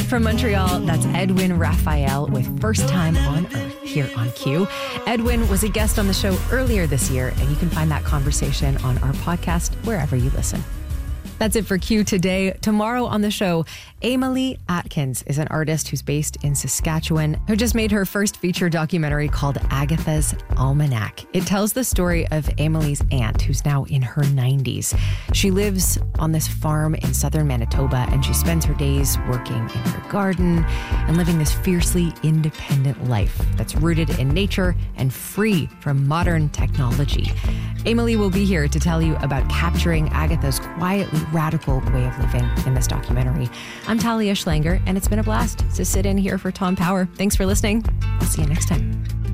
from Montreal, that's Edwin Raphael with First Time on Earth here on Q. Edwin was a guest on the show earlier this year, and you can find that conversation on our podcast wherever you listen. That's it for Q today. Tomorrow on the show, Emily Atkins is an artist who's based in Saskatchewan who just made her first feature documentary called Agatha's Almanac. It tells the story of Emily's aunt, who's now in her 90s. She lives on this farm in southern Manitoba, and she spends her days working in her garden and living this fiercely independent life that's rooted in nature and free from modern technology. Emily will be here to tell you about capturing Agatha's quietly radical way of living in this documentary. I'm Talia Schlanger, and it's been a blast to sit in here for Tom Power. Thanks for listening. I'll see you next time.